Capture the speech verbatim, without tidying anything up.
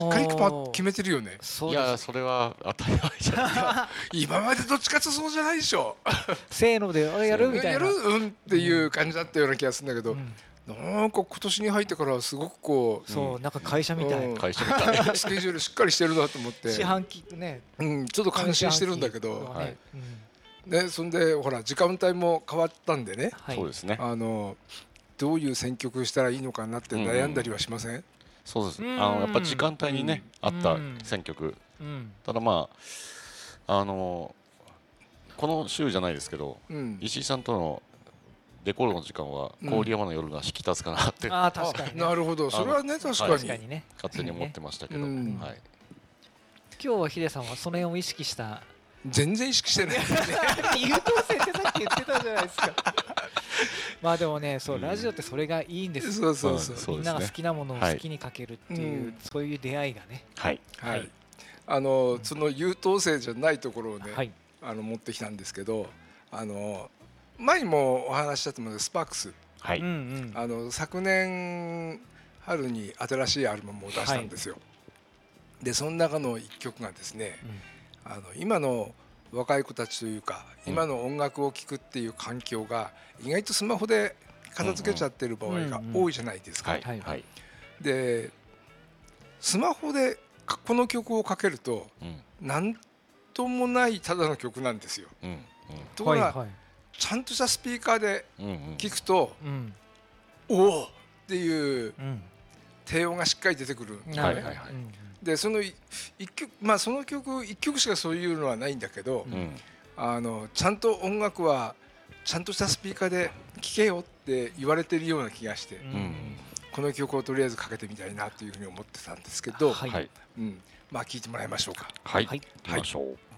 カリックパ決めてるよね。 いやそれは当たり前じゃないですか。 今までどっちかとそうじゃないでしょ。 せーのでやるみたいな。 やるうんっていう感じだったような気がするんだけど、なんか今年に入ってからすごくこう、そうなんか会社みたい。 会社みたい。 スケジュールしっかりしてるなと思って。 四半期ね。 うんちょっと感心してるんだけど。ねそんでほら時間帯も変わったんでね。 そうですね。 あのどういう選曲したらいいのかなって悩んだりはしません？ そうです。あのやっぱ時間帯にね合った選曲。ただまああのこの週じゃないですけど、石井さんとのレコードの時間は郡山の夜が引き立つかなって。 ああ確かに。 なるほど。それはね確かにね。 勝手に思ってましたけど。はい。 今日はヒデさんはその辺を意識した。 全然意識してない。 優等生ってさっき言ってたじゃないですか。まあでもね、そうラジオってそれがいいんです。 そうそうそう。 みんなが好きなものを好きにかけるっていうそういう出会いがね。 はいはい。あのその優等生じゃないところをね、あの持ってきたんですけど、あの前にもお話ししたと思うんですスパークス。 はい。 あの昨年春に新しいアルバムを出したんですよ。でその中の一曲がですね。あの今の若い子たちというか今の音楽を聴くっていう環境が意外とスマホで片付けちゃってる場合が多いじゃないですか。でスマホでこの曲をかけると何ともないただの曲なんですよ。ところがちゃんとしたスピーカーで聴くとおおっていう低音がしっかり出てくるんですね。でその一曲まあその曲一曲しかそういうのはないんだけど、うん、あのちゃんと音楽はちゃんとしたスピーカーで聴けよって言われてるような気がして、うん、この曲をとりあえずかけてみたいなというふうに思ってたんですけど、はい、うん、まあ聴いてもらいましょうか。 はい、はい、行きましょう。